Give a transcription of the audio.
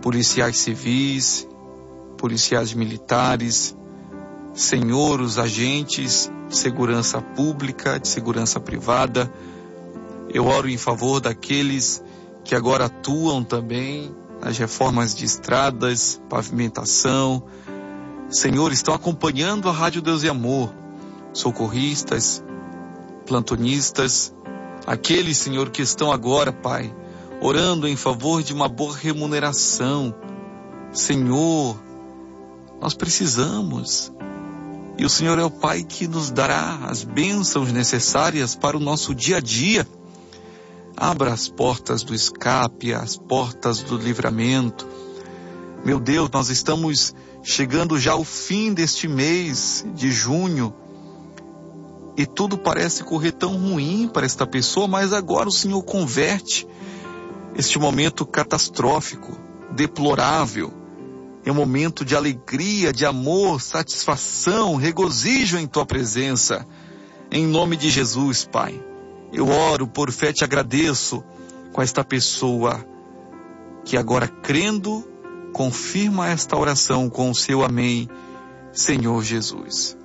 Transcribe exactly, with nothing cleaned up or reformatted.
policiais civis, policiais militares, Senhor, os agentes de segurança pública, de segurança privada. Eu oro em favor daqueles que agora atuam também nas reformas de estradas, pavimentação. Senhor, estão acompanhando a Rádio Deus e Amor, socorristas, plantonistas, aqueles, Senhor, que estão agora, Pai, orando em favor de uma boa remuneração. Senhor, nós precisamos. E o Senhor é o Pai que nos dará as bênçãos necessárias para o nosso dia a dia. Abra as portas do escape, as portas do livramento. Meu Deus, nós estamos chegando já ao fim deste mês de junho. E tudo parece correr tão ruim para esta pessoa, mas agora o Senhor converte este momento catastrófico, deplorável, em um momento de alegria, de amor, satisfação, regozijo em Tua presença. Em nome de Jesus, Pai, eu oro, por fé te agradeço com esta pessoa que agora, crendo, confirma esta oração com o seu amém, Senhor Jesus.